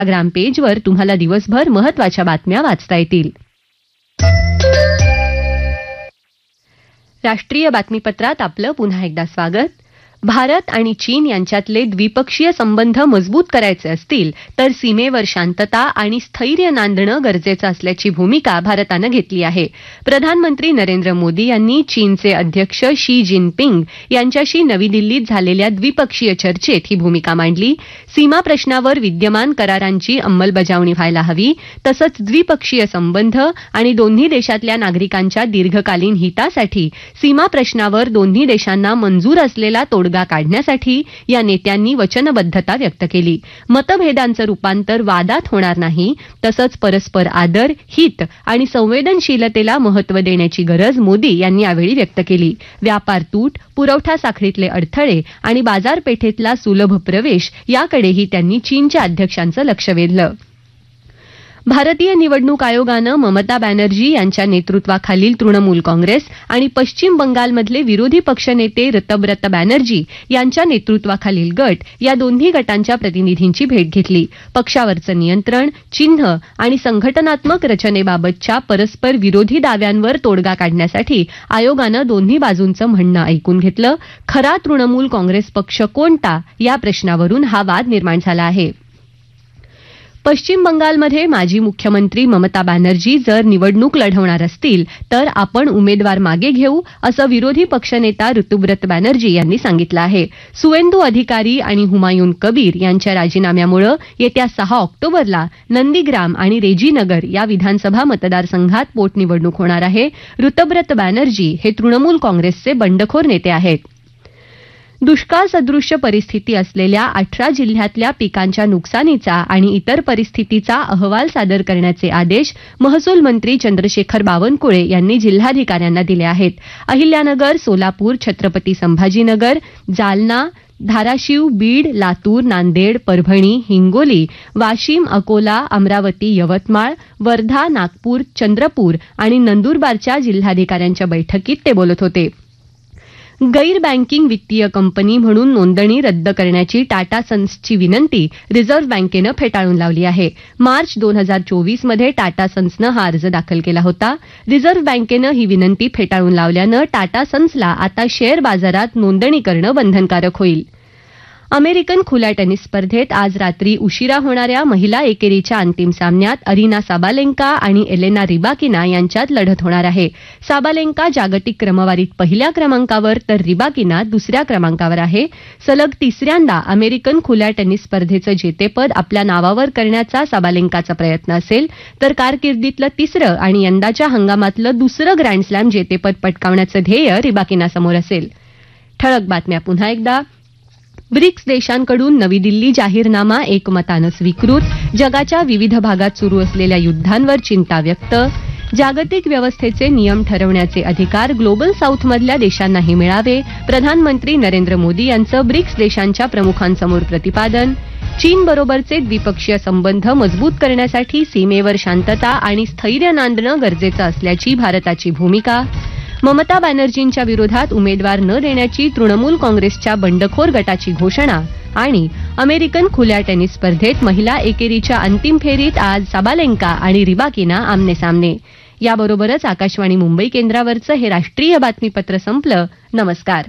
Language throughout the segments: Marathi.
इंस्टाग्राम पेजवर तुम्हाला दिवसभर महत्त्वाच्या बातम्या वाचता येतील. राष्ट्रीय बातमीपत्रात आपलं पुन्हा एकदा स्वागत. भारत आणि चीन यांच्यातले द्विपक्षीय संबंध मजबूत करायचे असतील तर सीमेवर शांतता आणि स्थैर्य नांदणं गरजेचं असल्याची भूमिका भारतानं घेतली आहे. प्रधानमंत्री नरेंद्र मोदी यांनी चीनचे अध्यक्ष शी जिनपिंग यांच्याशी नवी दिल्लीत झालेल्या द्विपक्षीय चर्चेत ही भूमिका मांडली. सीमा प्रश्नावर विद्यमान करारांची अंमलबजावणी व्हायला हवी, तसंच द्विपक्षीय संबंध आणि दोन्ही देशातल्या नागरिकांच्या दीर्घकालीन हितासाठी सीमा प्रश्नावर दोन्ही देशांना मंजूर असलेला तोडगा काढण्यासाठी या नेत्यांनी वचनबद्धता व्यक्त केली. मतभेदांचं रूपांतर वादात होणार नाही, तसंच परस्पर आदर, हित आणि संवेदनशीलतेला महत्त्व देण्याची गरज मोदी यांनी यावेळी व्यक्त केली. व्यापार तूट, पुरवठा साखळीतले अडथळे आणि बाजारपेठेतला सुलभ प्रवेश याकडेही त्यांनी चीनच्या अध्यक्षांचं लक्ष वेधलं. भारतीय निवडणूक आयोगानं ममता बॅनर्जी यांच्या नेतृत्वाखालील तृणमूल काँग्रेस आणि पश्चिम बंगालमधले विरोधी पक्षनेते ऋतब्रत बॅनर्जी यांच्या नेतृत्वाखालील गट या दोन्ही गटांच्या प्रतिनिधींची भेट घेतली. पक्षावरचं नियंत्रण, चिन्ह आणि संघटनात्मक रचनेबाबतच्या परस्पर विरोधी दाव्यांवर तोडगा काढण्यासाठी आयोगानं दोन्ही बाजूंचं म्हणणं ऐकून घेतलं. खरा तृणमूल काँग्रेस पक्ष कोणता या प्रश्नावरून हा वाद निर्माण झाला आहे. पश्चिम बंगालमध्ये माजी मुख्यमंत्री ममता बॅनर्जी जर निवडणूक लढवणार असतील तर आपण उमेदवार मागे घेऊ, असं विरोधी पक्षनेता ऋतुव्रत बॅनर्जी यांनी सांगितलं आहे. सुवेंदू अधिकारी आणि हुमायून कबीर यांच्या राजीनाम्यामुळे येत्या 6 ऑक्टोबरला नंदीग्राम आणि रेजीनगर या विधानसभा मतदारसंघात पोटनिवडणूक होणार आहे. ऋतुव्रत बॅनर्जी हे तृणमूल काँग्रेसचे बंडखोर नेते आहेत. दुष्काळ सदृश्य परिस्थिती असलेल्या 18 जिल्ह्यातल्या पिकांच्या नुकसानीचा आणि इतर परिस्थितीचा अहवाल सादर करण्याचे आदेश महसूल मंत्री चंद्रशेखर बावनकुळे यांनी जिल्हाधिकाऱ्यांना दिले आहेत. अहिल्यानगर, सोलापूर, छत्रपती संभाजीनगर, जालना, धाराशिव, बीड, लातूर, नांदेड, परभणी, हिंगोली, वाशिम, अकोला, अमरावती, यवतमाळ, वर्धा, नागपूर, चंद्रपूर आणि नंदुरबारच्या जिल्हाधिकाऱ्यांच्या बैठकीत ते बोलत होते. गैर बँकिंग वित्तीय कंपनी म्हणून नोंदणी रद्द करण्याची टाटा सन्सची विनंती रिझर्व्ह बँकेनं फेटाळून लावली आहे. मार्च 2024 मध्ये टाटा सन्सनं हा अर्ज दाखल केला होता. रिझर्व्ह बँकेनं ही विनंती फेटाळून लावल्यानं टाटा सन्सला आता शेअर बाजारात नोंदणी करणं बंधनकारक होईल. अमेरिकन खुल्या टेनिस स्पर्धेत आज रात्री उशिरा होणाऱ्या महिला एकेरीच्या अंतिम सामन्यात अरिना साबालेंका आणि एलेना रिबाकिना यांच्यात लढत होणार आहे. साबालेंका जागतिक क्रमवारीत पहिल्या क्रमांकावर तर रिबाकिना दुसऱ्या क्रमांकावर आहे. सलग तिसऱ्यांदा अमेरिकन खुल्या टेनिस स्पर्धेचं जेतेपद आपल्या नावावर करण्याचा साबालेंकाचा प्रयत्न असेल, तर कारकिर्दीतलं तिसरं आणि यंदाच्या हंगामातलं दुसरं ग्रँडस्लॅम जेतेपद पटकावण्याचं ध्येय रिबाकिनासमोर असेल. ठळक बातम्या पुन्हा एकदा. ब्रिक्स देशांकडून नवी दिल्ली जाहीरनामा एकमतानं स्वीकृत. जगाच्या विविध भागात सुरू असलेल्या युद्धांवर चिंता व्यक्त. जागतिक व्यवस्थेचे नियम ठरवण्याचे अधिकार ग्लोबल साऊथमधल्या देशांनाही मिळावे, प्रधानमंत्री नरेंद्र मोदी यांचं ब्रिक्स देशांच्या प्रमुखांसमोर प्रतिपादन. चीनबरोबरचे द्विपक्षीय संबंध मजबूत करण्यासाठी सीमेवर शांतता आणि स्थैर्य नांदणं गरजेचं असल्याची भारताची भूमिका. ममता बॅनर्जींच्या विरोधात उमेदवार न देण्याची तृणमूल काँग्रेसच्या बंडखोर गटाची घोषणा. आणि अमेरिकन खुल्या टेनिस स्पर्धेत महिला एकेरीच्या अंतिम फेरीत आज साबालेंका आणि रिबाकिना आमनेसामने. याबरोबरच आकाशवाणी मुंबई केंद्रावरचं हे राष्ट्रीय बातमीपत्र संपलं. नमस्कार.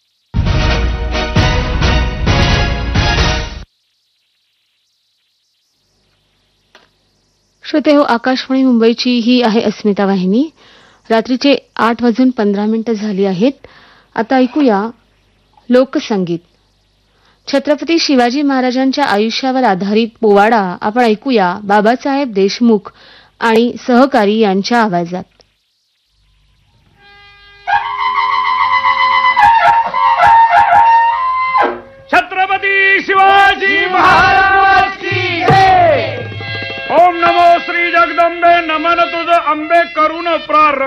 श्रोतेहो, आकाशवाणी मुंबईची ही आहे अस्मिता वाहिनी. रात्रीचे 8:15 झाली आहेत. आता ऐकूया लोकसंगीत. छत्रपती शिवाजी महाराजांच्या आयुष्यावर आधारित पोवाडा आपण ऐकूया बाबासाहेब देशमुख आणि सहकारी यांच्या आवाजात. छत्रपती शिवाजी महाराज की जय. ओम नमो श्री जगदंबे. नमन तुझ अंबे करून प्रारंभ.